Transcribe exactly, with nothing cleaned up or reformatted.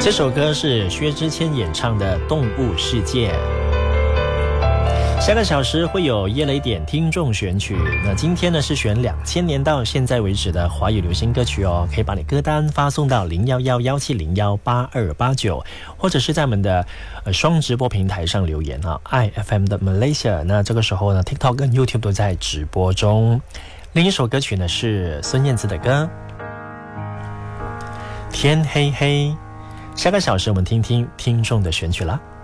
这首歌是薛之谦演唱的《动物世界》。下个小时会有夜雷点听众选曲，那今天呢是选两千年到现在为止的华语流行歌曲哦，可以把你歌单发送到零幺幺幺七零幺八二八九，或者是在我们的呃双直播平台上留言啊 ，I F M 的 Malaysia。那这个时候呢 ，TikTok 跟 YouTube 都在直播中。另一首歌曲呢是孙燕姿的歌《天黑黑》。下个小时我们听听听众的选曲啦。